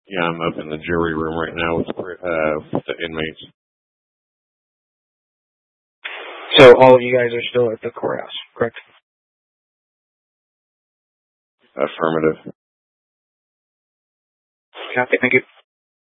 Yeah, I'm up in the jury room right now with the inmates. So all of you guys are still at the courthouse, correct? Affirmative. Copy, thank you.